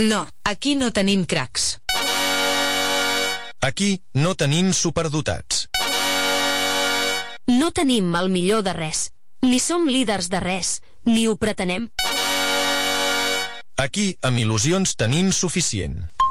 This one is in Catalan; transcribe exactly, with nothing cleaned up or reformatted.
No, aquí no tenim cracs. Aquí no tenim superdotats. No tenim el millor de res. Ni som líders de res, ni ho pretenem. Aquí, amb il·lusions, tenim suficient.